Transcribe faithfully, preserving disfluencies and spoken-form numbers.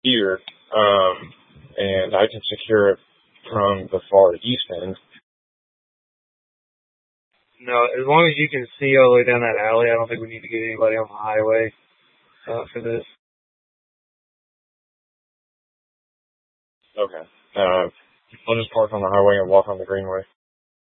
here, um, and I can secure it from the far east end. No, as long as you can see all the way down that alley, I don't think we need to get anybody on the highway uh, for this. Okay. Uh, I'll just park on the highway and walk on the greenway.